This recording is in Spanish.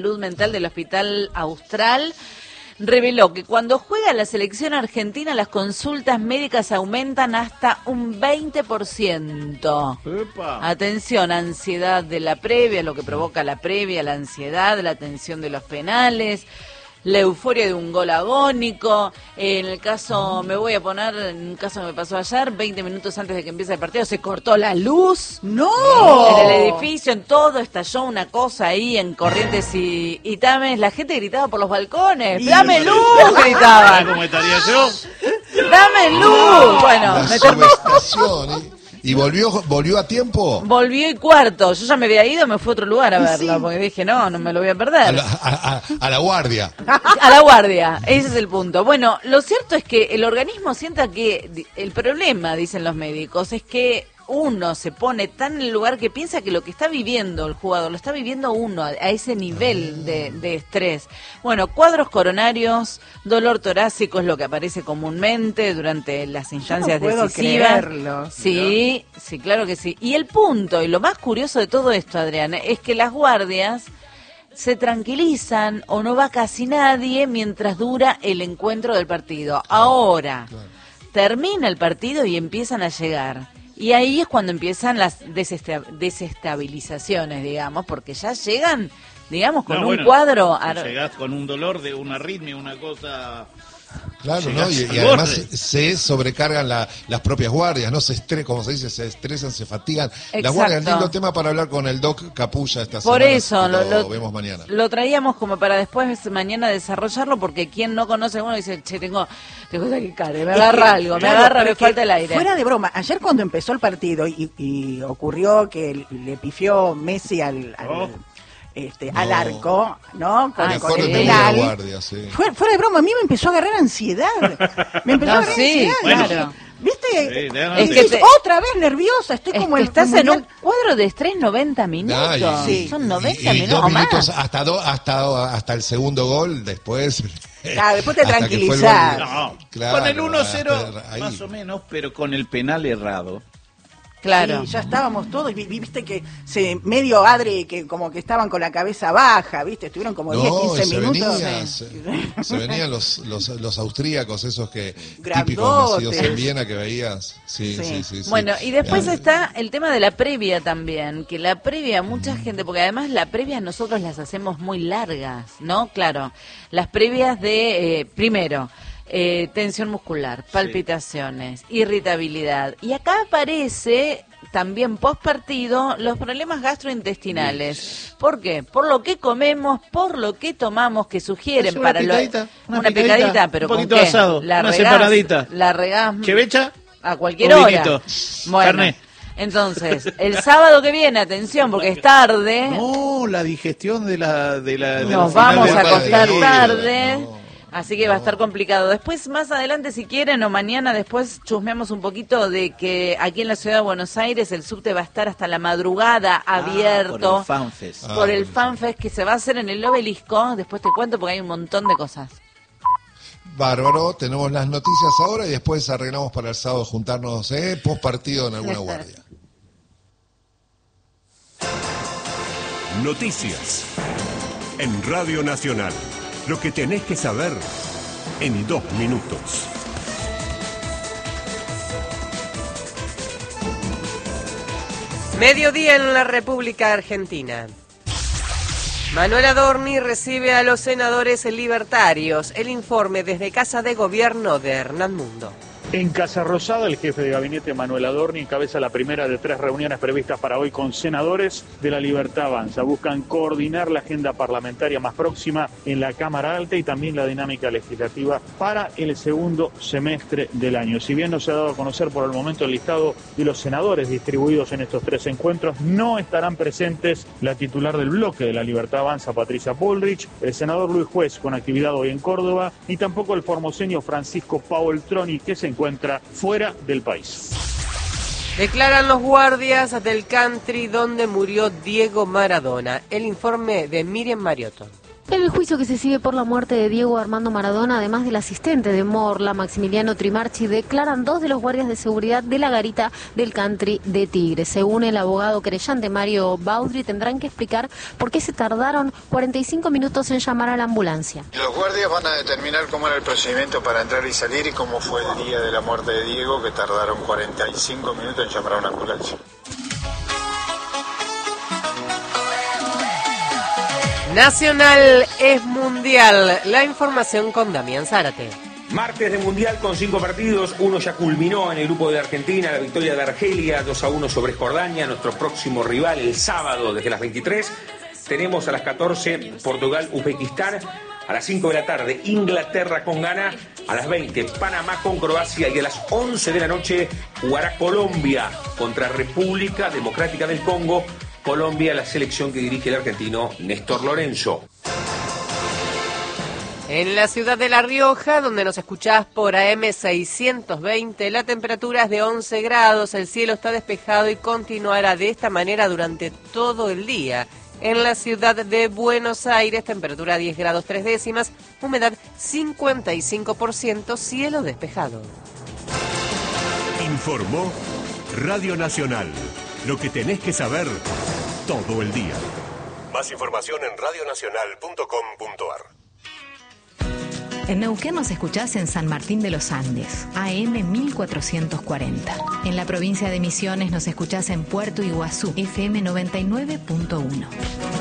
Salud Mental del Hospital Austral reveló que cuando juega la selección argentina las consultas médicas aumentan hasta un 20%. ¡Epa! Atención, ansiedad de la previa, lo que provoca la previa, la ansiedad, la tensión de los penales, la euforia de un gol agónico. En el caso, en un caso que me pasó ayer, 20 minutos antes de que empiece el partido, se cortó la luz. ¡No! En el edificio, en todo, estalló una cosa ahí en Corrientes y Tames. La gente gritaba por los balcones. ¡Dame luz! ¿Sabes Gritaban. cómo estaría yo? ¡Dame luz! Bueno, La me terminó. subestación, ¿eh? ¿Y volvió a tiempo? Volvió y cuarto. Yo ya me había ido, me fui a otro lugar a verlo, Sí. porque dije, no me lo voy a perder. A la guardia. A la guardia, ese es el punto. Bueno, lo cierto es que el organismo sienta que el problema, dicen los médicos, es que uno se pone tan en el lugar que piensa que lo que está viviendo el jugador, lo está viviendo uno a ese nivel de estrés. Bueno, cuadros coronarios, dolor torácico es lo que aparece comúnmente durante las instancias Yo no puedo decisivas. creerlo. Sí, sí, claro que sí. Y el punto, y lo más curioso de todo esto, Adrián, es que las guardias se tranquilizan o no va casi nadie mientras dura el encuentro del partido. Ahora, termina el partido y empiezan a llegar. Y ahí es cuando empiezan las desestabilizaciones, digamos, porque ya llegan, digamos, con un cuadro... Llegás con un dolor de una arritmia, una cosa... Claro, Llegás ¿no? Y al además borde. se sobrecargan las propias guardias, ¿no? Como se dice, se estresan, se fatigan. Las Exacto. guardias, lindo tema para hablar con el Doc Capulla esta semana. Por eso, así que lo vemos mañana. lo traíamos como para después mañana desarrollarlo, porque quien no conoce a uno dice, che, tengo taquicardia, me agarra algo, Claro, pero me es que, falta el aire. Fuera de broma, ayer cuando empezó el partido y ocurrió que le pifió Messi al arco, ¿no? Con Mejor el el de penal. la guardia, sí. Fuera de broma, a mí me empezó a agarrar ansiedad. Me empezó a agarrar sí, ansiedad. claro. ¿Viste? Es que Estoy te- otra vez nerviosa, estoy Es como que el estás en un mundial. cuadro de estrés 90 minutos. Sí. Son 90 y minutos 2 o minutos más. hasta el segundo gol, después... Claro, después te hasta que fue el gol. tranquilizás. No, Claro, con el 1-0 hasta ahí. más o menos, pero con el penal errado. Claro. Sí, ya estábamos todos, viste que medio Adri, que como que estaban con la cabeza baja, viste, estuvieron como 10, 15 minutos. Se venían los austríacos, esos que típicos Grandotes. nacidos en Viena que veías. Sí. Bueno, y después Ah, está el tema de la previa también, que la previa, mucha gente, porque además la previa nosotros las hacemos muy largas, ¿no? Claro, las previas de, primero, tensión muscular, palpitaciones, irritabilidad. Y acá aparece también post partido los problemas gastrointestinales. ¿Por qué? Por lo que comemos, por lo que tomamos, que sugieren Es una para picadita, una una picadita, pero un ¿con poquito qué? asado, La una regás- separadita. La regás ¿Chevecha? a cualquier O hora. vinito. Bueno, Carné. entonces, el sábado que viene, atención, porque es tarde. No, la digestión de la Nos del vamos final a del acostar partido. tarde, no, así que va a estar complicado. Después, más adelante, si quieren, o mañana, después chusmeamos un poquito de que aquí en la ciudad de Buenos Aires el subte va a estar hasta la madrugada abierto. Por el FanFest. Por el buenísimo. FanFest que se va a hacer en el Obelisco. Después te cuento porque hay un montón de cosas. Bárbaro, tenemos las noticias ahora y después arreglamos para el sábado juntarnos post partido en alguna guardia. Noticias. En Radio Nacional. Lo que tenés que saber en 2 minutos. Mediodía en la República Argentina. Manuel Adorni recibe a los senadores libertarios. El informe desde Casa de Gobierno de Hernán Mundo. En Casa Rosada, el jefe de gabinete Manuel Adorni encabeza la primera de 3 reuniones previstas para hoy con senadores de La Libertad Avanza. Buscan coordinar la agenda parlamentaria más próxima en la Cámara Alta y también la dinámica legislativa para el segundo semestre del año. Si bien no se ha dado a conocer por el momento el listado de los senadores distribuidos en estos 3 encuentros, no estarán presentes la titular del bloque de La Libertad Avanza, Patricia Bullrich, el senador Luis Juez, con actividad hoy en Córdoba, y tampoco el formoseño Francisco Paoltroni, que se encuentra fuera del país. Declaran los guardias del country donde murió Diego Maradona. El informe de Miriam Mariotto. En el juicio que se sigue por la muerte de Diego Armando Maradona, además del asistente de Morla, Maximiliano Trimarchi, declaran 2 de los guardias de seguridad de la garita del country de Tigre. Según el abogado querellante Mario Baudry, tendrán que explicar por qué se tardaron 45 minutos en llamar a la ambulancia. Los guardias van a determinar cómo era el procedimiento para entrar y salir y cómo fue el día de la muerte de Diego, que tardaron 45 minutos en llamar a una ambulancia. Nacional es mundial. La información con Damián Zárate. Martes de Mundial con 5 partidos, uno ya culminó en el grupo de Argentina, la victoria de Argelia 2-1 sobre Jordania, nuestro próximo rival el sábado desde las 23. Tenemos a las 14 Portugal-Uzbekistán, a las 5 de la tarde Inglaterra con Ghana, a las 20 Panamá con Croacia y a las 11 de la noche jugará Colombia contra República Democrática del Congo. Colombia, la selección que dirige el argentino Néstor Lorenzo. En la ciudad de La Rioja, donde nos escuchás por AM 620, la temperatura es de 11 grados, el cielo está despejado y continuará de esta manera durante todo el día. En la ciudad de Buenos Aires, temperatura 10 grados 3 décimas, humedad 55%, cielo despejado. Informó Radio Nacional. Lo que tenés que saber todo el día. Más información en radionacional.com.ar. En Neuquén nos escuchás en San Martín de los Andes, AM 1440. En la provincia de Misiones nos escuchás en Puerto Iguazú, FM 99.1.